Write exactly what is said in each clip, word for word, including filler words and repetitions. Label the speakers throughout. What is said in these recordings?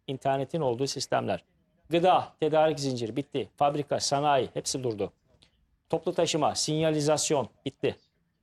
Speaker 1: internetin olduğu sistemler. Gıda, tedarik zinciri bitti. Fabrika, sanayi hepsi durdu. Toplu taşıma, sinyalizasyon bitti.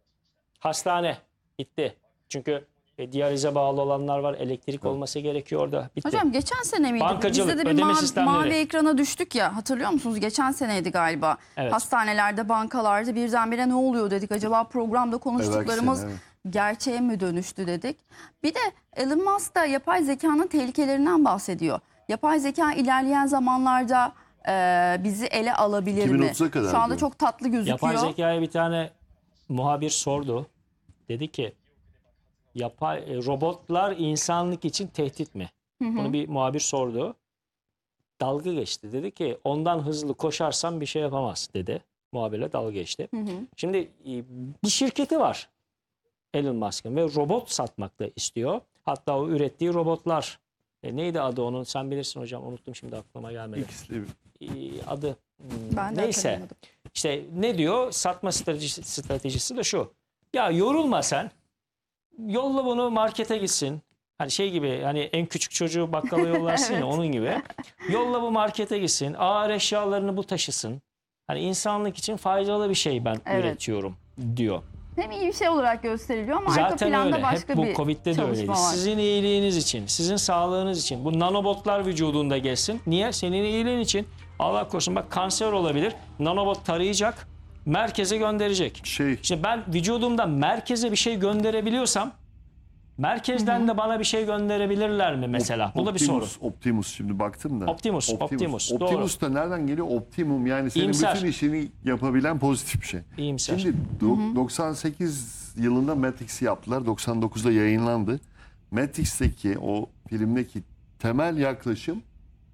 Speaker 1: Hastane bitti. Çünkü e, diyalize bağlı olanlar var. Elektrik olması gerekiyor orada. Bitti.
Speaker 2: Hocam geçen sene miydi?
Speaker 1: Bankacılık,
Speaker 2: Bizde de bir
Speaker 1: ödeme
Speaker 2: mavi,
Speaker 1: sistemleri.
Speaker 2: mavi ekrana düştük ya, hatırlıyor musunuz? Geçen seneydi galiba.
Speaker 1: Evet.
Speaker 2: Hastanelerde, bankalarda birdenbire ne oluyor dedik. Acaba programda konuştuklarımız
Speaker 3: Evet,
Speaker 2: gerçeğe mi dönüştü dedik. Bir de Elon Musk da yapay zekanın tehlikelerinden bahsediyor. Yapay zeka ilerleyen zamanlarda e, bizi ele alabilir
Speaker 3: iki bin
Speaker 2: mi?
Speaker 3: otuza kadar
Speaker 2: Şu anda
Speaker 3: diyor.
Speaker 2: çok tatlı gözüküyor.
Speaker 1: Yapay zekaya bir tane muhabir sordu. Dedi ki yapay e, robotlar insanlık için tehdit mi?
Speaker 2: Hı hı.
Speaker 1: Bunu bir muhabir sordu. Dalga geçti. Dedi ki ondan hızlı koşarsan bir şey yapamaz dedi. Muhabirle dalga geçti.
Speaker 2: Hı hı.
Speaker 1: Şimdi e, bir şirketi var Elon Musk'ın ve robot satmak da istiyor. Hatta o ürettiği robotlar e, neydi adı onun? Sen bilirsin hocam, unuttum şimdi, aklıma gelmedi.
Speaker 3: İkisi de
Speaker 1: E, adı hmm,
Speaker 2: Ben de
Speaker 1: neyse.
Speaker 2: hatırlamadım.
Speaker 1: İşte ne diyor? Satma stratejisi, stratejisi de şu. Ya yorulma sen. Yolla bunu markete gitsin. Hani şey gibi, hani en küçük çocuğu bakkala yollarsın
Speaker 2: Evet.
Speaker 1: ya, onun gibi. Yolla bu markete gitsin. Ağır eşyalarını bu taşısın. Hani insanlık için faydalı bir şey ben
Speaker 2: Evet.
Speaker 1: üretiyorum diyor.
Speaker 2: Hem iyi bir şey olarak gösteriliyor ama arka
Speaker 1: Zaten
Speaker 2: planda
Speaker 1: öyle.
Speaker 2: başka
Speaker 1: Hep bu
Speaker 2: bir
Speaker 1: Covid'de de
Speaker 2: çalışma
Speaker 1: öyleydi.
Speaker 2: var.
Speaker 1: Sizin iyiliğiniz için, sizin sağlığınız için. Bu nanobotlar vücudunda geçsin. Niye? Senin iyiliğin için. Allah korusun bak, kanser olabilir. Nanobot tarayacak, merkeze gönderecek.
Speaker 3: şey
Speaker 1: İşte ben vücudumda merkeze bir şey gönderebiliyorsam, merkezden de bana bir şey gönderebilirler mi mesela? Bu da bir soru.
Speaker 3: Optimus, Optimus şimdi baktım da.
Speaker 1: Optimus, Optimus, doğru.
Speaker 3: Optimus da nereden geliyor? Optimum, yani senin
Speaker 1: İyimser.
Speaker 3: bütün işini yapabilen pozitif bir şey.
Speaker 1: İyimser.
Speaker 3: Şimdi do- doksan sekiz yılında Matrix'i yaptılar. doksan dokuzda yayınlandı. Matrix'teki o filmdeki temel yaklaşım,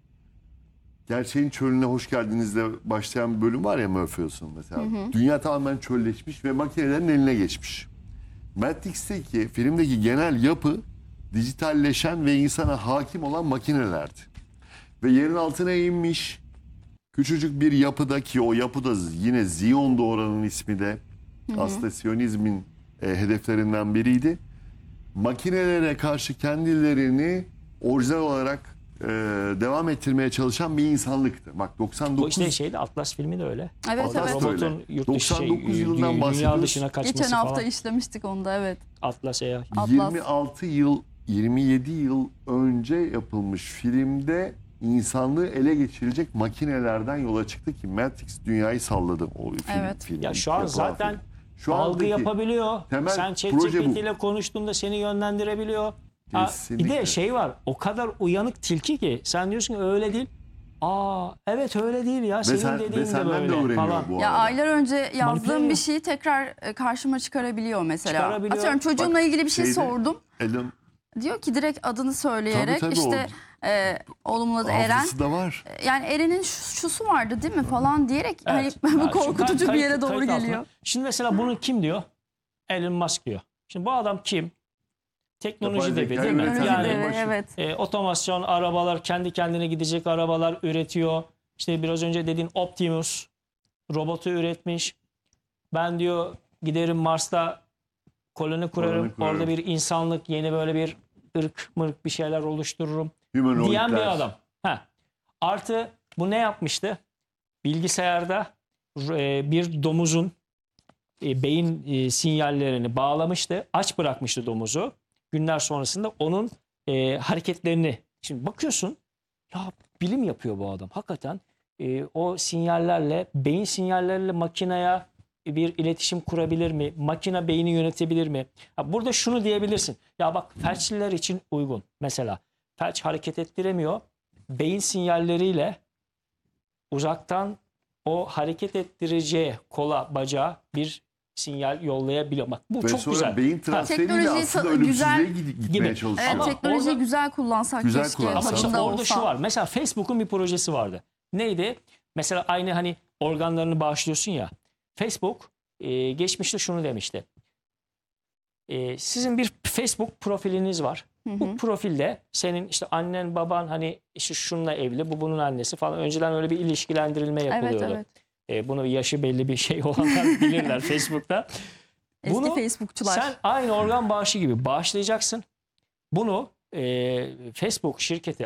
Speaker 3: gerçeğin çölüne hoş geldinizle başlayan bir bölüm var ya, Morpheus'un mesela. Dünya tamamen çölleşmiş ve makinelerin eline geçmiş. Matrix'teki, filmdeki genel yapı dijitalleşen ve insana hakim olan makinelerdi. Ve yerin altına inmiş küçücük bir yapıda, ki o yapıda yine Zion doğuranın ismi de aslında Siyonizmin e, hedeflerinden biriydi. Makinelere karşı kendilerini orijinal olarak e, devam ettirmeye çalışan bir insanlıktı. Bak doksan dokuz...
Speaker 1: Bu işte şeyde, Atlas filmi de öyle.
Speaker 2: Evet,
Speaker 3: Atlas
Speaker 2: evet.
Speaker 3: da
Speaker 1: Robotun
Speaker 3: öyle.
Speaker 1: yurt dışı şey,
Speaker 3: doksan dokuz yılından
Speaker 1: dünya
Speaker 3: bahsediyoruz.
Speaker 1: dışına kaçması
Speaker 2: Geçen hafta
Speaker 1: falan.
Speaker 2: işlemiştik onu da, evet.
Speaker 1: Atlas E A.
Speaker 2: Atlas.
Speaker 3: yirmi altı yıl, yirmi yedi yıl önce yapılmış filmde insanlığı ele geçirecek makinelerden yola çıktı ki Matrix dünyayı salladı o film.
Speaker 2: Evet.
Speaker 3: film
Speaker 1: Ya şu an
Speaker 3: yapılan
Speaker 1: zaten
Speaker 3: film. Şu
Speaker 1: algı
Speaker 3: andaki
Speaker 1: yapabiliyor.
Speaker 3: temel
Speaker 1: Sen
Speaker 3: proje
Speaker 1: ChatGPT
Speaker 3: bu.
Speaker 1: ile konuştuğunda seni yönlendirebiliyor. Ha, bir
Speaker 3: Kesinlikle.
Speaker 1: de şey var, o kadar uyanık tilki ki sen diyorsun ki öyle değil. Aa evet öyle değil ya, senin
Speaker 3: sen- ve
Speaker 1: dediğin de
Speaker 3: senden de
Speaker 1: böyle
Speaker 3: öğreniyor
Speaker 1: falan.
Speaker 3: bu.
Speaker 2: Ya
Speaker 3: arada.
Speaker 2: aylar önce yazdığım
Speaker 1: Manipüle
Speaker 2: bir şeyi tekrar e, karşıma çıkarabiliyor mesela.
Speaker 1: Çıkarabiliyor.
Speaker 2: Atıyorum çocuğumla
Speaker 3: Bak,
Speaker 2: ilgili bir şey
Speaker 3: şeyde-
Speaker 2: sordum.
Speaker 3: Elon
Speaker 2: Diyor ki direkt adını söyleyerek
Speaker 3: Tabii, tabii,
Speaker 2: işte e, oğlumun adı Eren.
Speaker 3: hafızası da var.
Speaker 2: Yani Eren'in şu- şusu vardı değil mi falan diyerek
Speaker 1: Evet.
Speaker 2: hani bu
Speaker 1: Ha, şu
Speaker 2: korkutucu
Speaker 1: kayıt-
Speaker 2: bir yere doğru
Speaker 1: kayıt altına.
Speaker 2: geliyor.
Speaker 1: Şimdi mesela bunu kim diyor? Elon Musk diyor. Şimdi bu adam kim? Teknoloji
Speaker 3: Yapay
Speaker 1: devi
Speaker 3: zeka
Speaker 1: değil mi?
Speaker 3: üreten
Speaker 2: Teknoloji
Speaker 3: Yani
Speaker 2: devi,
Speaker 3: başı-
Speaker 2: evet.
Speaker 1: E, otomasyon arabalar, kendi kendine gidecek arabalar üretiyor. İşte biraz önce dediğin Optimus robotu üretmiş. Ben diyor giderim Mars'ta koloni kurarım.
Speaker 3: Koloni kurarım.
Speaker 1: Orada bir insanlık, yeni böyle bir ırk mırk bir şeyler oluştururum
Speaker 3: Humanoidler.
Speaker 1: diyen bir adam. Heh. Artı bu ne yapmıştı? Bilgisayarda e, bir domuzun e, beyin e, sinyallerini bağlamıştı. Aç bırakmıştı domuzu. Günler sonrasında onun e, hareketlerini. Şimdi bakıyorsun ya, bilim yapıyor bu adam. Hakikaten e, o sinyallerle, beyin sinyalleriyle makineye bir iletişim kurabilir mi? Makine beyni yönetebilir mi? Ha, burada şunu diyebilirsin. Ya bak, felçliler için uygun. Mesela felç hareket ettiremiyor. Beyin sinyalleriyle uzaktan o hareket ettireceği kola, bacağa bir sinyal yollayabiliyor. Bak bu
Speaker 3: Ve
Speaker 1: çok
Speaker 3: sonra
Speaker 1: güzel.
Speaker 3: beyin
Speaker 1: Ha,
Speaker 3: transferiyle
Speaker 2: Teknolojiyi
Speaker 3: aslında
Speaker 2: ta-
Speaker 3: ölümsüzlüğe
Speaker 2: güzel-
Speaker 3: gid- gitmeye
Speaker 1: Gibi.
Speaker 3: çalışıyor.
Speaker 2: Evet,
Speaker 1: Ama
Speaker 2: teknolojiyi
Speaker 1: orada-
Speaker 2: güzel kullansak
Speaker 3: Güzel
Speaker 2: keşke.
Speaker 3: kullansak.
Speaker 1: Ama işte
Speaker 2: başında
Speaker 1: orada
Speaker 2: olsa.
Speaker 1: şu var. Mesela Facebook'un bir projesi vardı. Neydi? Mesela aynı hani organlarını bağışlıyorsun ya. Facebook e, geçmişte şunu demişti. E, sizin bir Facebook profiliniz var. Bu profilde senin işte annen, baban, hani işte şununla evli, bu bunun annesi falan. Önceden öyle bir ilişkilendirilme
Speaker 2: Evet,
Speaker 1: yapılıyordu.
Speaker 2: evet.
Speaker 1: E, bunu yaşı belli bir şey olanlar bilirler Facebook'ta.
Speaker 2: Eski
Speaker 1: Bunu
Speaker 2: Facebookçular.
Speaker 1: sen aynı organ bağışı gibi bağışlayacaksın. Bunu e, Facebook şirketi